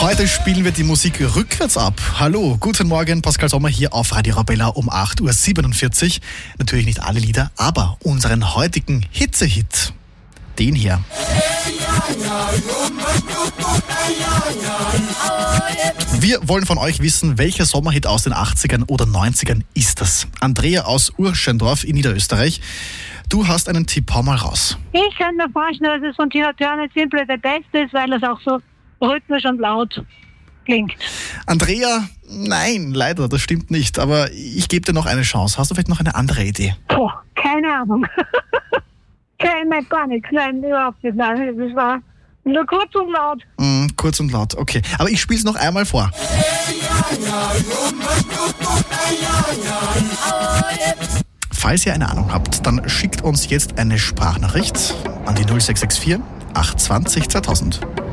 Heute spielen wir die Musik rückwärts ab. Hallo, guten Morgen, Pascal Sommer hier auf Radio Arabella um 8.47 Uhr. Natürlich nicht alle Lieder, aber unseren heutigen Hitze-Hit, den hier. Wir wollen von euch wissen, welcher Sommerhit aus den 80ern oder 90ern ist das? Andrea aus Urschendorf in Niederösterreich. Du hast einen Tipp, hau mal raus. Ich kann mir vorstellen, dass es von Tina Turner Simple der Beste ist, weil es auch so rhythmisch und laut klingt. Andrea, nein, leider, das stimmt nicht. Aber ich gebe dir noch eine Chance. Hast du vielleicht noch eine andere Idee? Keine Ahnung. Gar nichts. Nein, überhaupt nicht. Nein, das war nur kurz und laut. Kurz und laut, okay. Aber ich spiele es noch einmal vor. Falls ihr eine Ahnung habt, dann schickt uns jetzt eine Sprachnachricht an die 0664 820 2000.